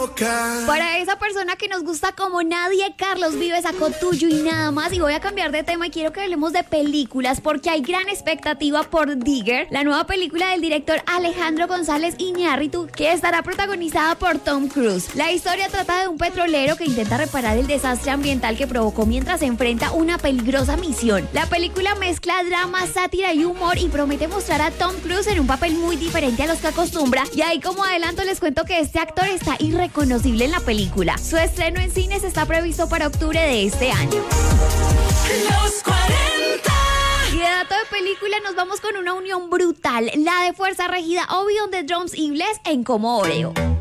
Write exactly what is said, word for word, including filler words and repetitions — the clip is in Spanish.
loca. Para esa persona que nos gusta como nadie, Carlos Vives sacó Tuyo y Nada Más. Y voy a cambiar de tema y quiero que hablemos de películas porque hay gran expectativa por Digger, la nueva película del director Alejandro González Iñárritu, que estará protagonizada por Tom Cruise. La historia trata de un petrolero que intenta reparar el desastre ambiental que provocó mientras se enfrenta a una peligrosa misión. La película mezcla drama, sátira y humor y promete mostrar a Tom Cruise en un papel muy diferente a los que acostumbra. Y ahí como adelanto les cuento que este actor está irreconocible en la película. Su estreno en cines está previsto para octubre de este año. Los cuarenta. Y de dato de película nos vamos con una unión brutal, la de Fuerza Regida o Beyond the Drums y Bless en Como Oreo.